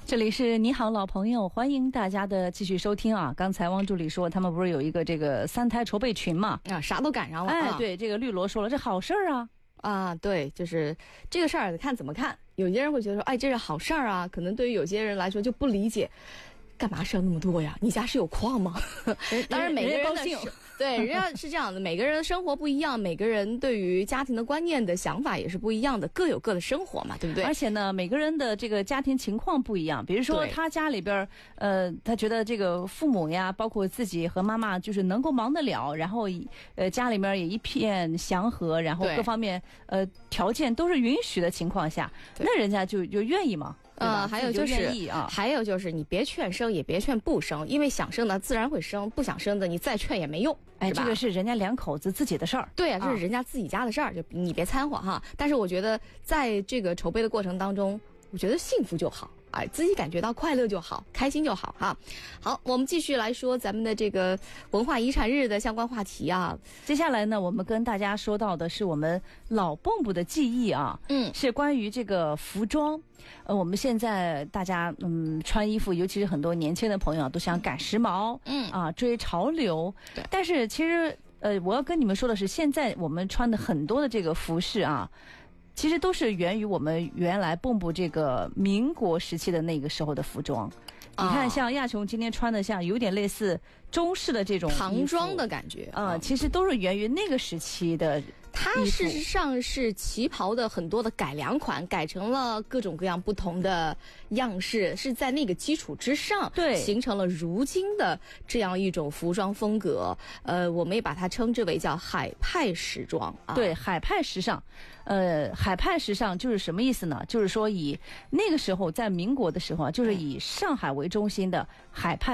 这里是你好老朋友，欢迎大家的继续收听啊！刚才汪助理说他们不是有一个这个3胎筹备群嘛？ 啊，啥都赶上了。 哎，对，这个绿萝说了，这好事儿啊！ 啊，对，就是这个事儿看怎么看。有些人会觉得说，哎，这是好事儿啊。可能对于有些人来说就不理解，干嘛生那么多呀？你家是有矿吗？当然，每个人的对，人家是这样的，每个人的生活不一样，每个人对于家庭的观念的想法也是不一样的，各有各的生活嘛，对不对？ 而且呢，每个人的这个家庭情况不一样，比如说他家里边，他觉得这个父母呀，包括自己和妈妈，就是能够忙得了，然后家里面也一片祥和，然后各方面条件都是允许的情况下，那人家就愿意嘛。 还有就是你别劝生，也别劝不生，因为想生的自然会生，不想生的你再劝也没用。 哎，这个是人家两口子自己的事儿。 对啊，这是人家自己家的事儿，就你别掺和哈。但是我觉得在这个筹备的过程当中，我觉得幸福就好。哎，自己感觉到快乐就好，开心就好哈。好，我们继续来说咱们的这个文化遗产日的相关话题啊。 接下来呢，我们跟大家说到的是我们老蚌埠的记忆啊，是关于这个服装。我们现在大家穿衣服，尤其是很多年轻的朋友都想赶时髦，追潮流。 对， 但是其实我要跟你们说的是，现在我们穿的很多的这个服饰啊。其实都是源于我们原来蚌埠这个民国时期的那个时候的服装。你看，像亚琼今天穿的像有点类似中式的这种唐装的感觉其实都是源于那个时期的。 它事实上是旗袍的很多的改良款，改成了各种各样不同的样式，是在那个基础之上， 对， 形成了如今的这样一种服装风格。我们也把它称之为叫海派时装啊。 对，海派时尚。海派时尚就是什么意思呢？就是说以那个时候在民国的时候啊，就是以上海为中心的海派